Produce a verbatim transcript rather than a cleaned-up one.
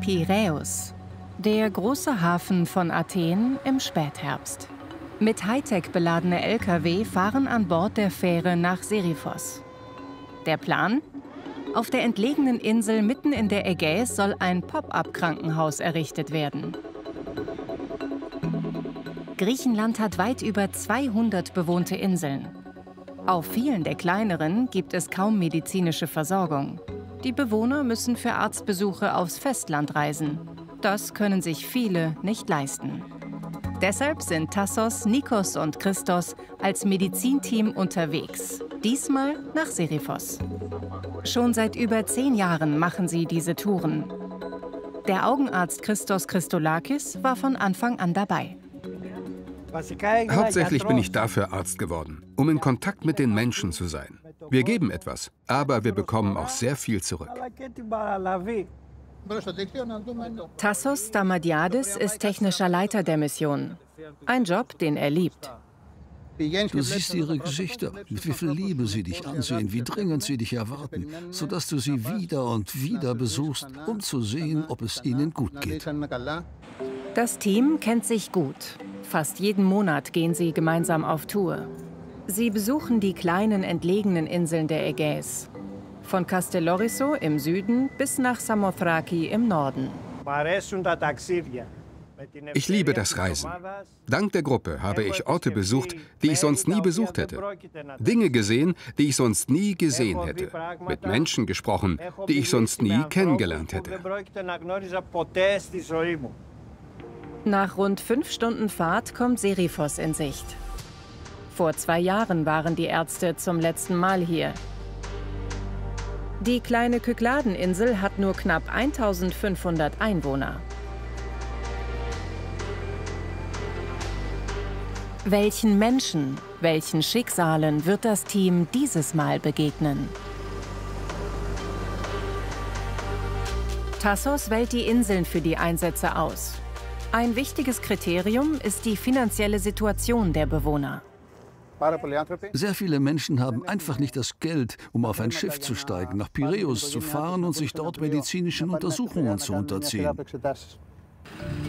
Piräus, der große Hafen von Athen im Spätherbst. Mit Hightech beladene L K W fahren an Bord der Fähre nach Seriphos. Der Plan? Auf der entlegenen Insel mitten in der Ägäis soll ein Pop-up-Krankenhaus errichtet werden. Griechenland hat weit über zweihundert bewohnte Inseln. Auf vielen der kleineren gibt es kaum medizinische Versorgung. Die Bewohner müssen für Arztbesuche aufs Festland reisen. Das können sich viele nicht leisten. Deshalb sind Tassos, Nikos und Christos als Medizinteam unterwegs. Diesmal nach Seriphos. Schon seit über zehn Jahren machen sie diese Touren. Der Augenarzt Christos Christolakis war von Anfang an dabei. Hauptsächlich bin ich dafür Arzt geworden, um in Kontakt mit den Menschen zu sein. Wir geben etwas, aber wir bekommen auch sehr viel zurück. Tassos Stamadiadis ist technischer Leiter der Mission. Ein Job, den er liebt. Du siehst ihre Gesichter, mit wie viel Liebe sie dich ansehen, wie dringend sie dich erwarten, sodass du sie wieder und wieder besuchst, um zu sehen, ob es ihnen gut geht. Das Team kennt sich gut. Fast jeden Monat gehen sie gemeinsam auf Tour. Sie besuchen die kleinen, entlegenen Inseln der Ägäis. Von Kastellorizo im Süden bis nach Samothraki im Norden. Ich liebe das Reisen. Dank der Gruppe habe ich Orte besucht, die ich sonst nie besucht hätte. Dinge gesehen, die ich sonst nie gesehen hätte. Mit Menschen gesprochen, die ich sonst nie kennengelernt hätte. Nach rund fünf Stunden Fahrt kommt Seriphos in Sicht. Vor zwei Jahren waren die Ärzte zum letzten Mal hier. Die kleine Kykladeninsel hat nur knapp eintausendfünfhundert Einwohner. Welchen Menschen, welchen Schicksalen wird das Team dieses Mal begegnen? Tassos wählt die Inseln für die Einsätze aus. Ein wichtiges Kriterium ist die finanzielle Situation der Bewohner. Sehr viele Menschen haben einfach nicht das Geld, um auf ein Schiff zu steigen, nach Piräus zu fahren und sich dort medizinischen Untersuchungen zu unterziehen.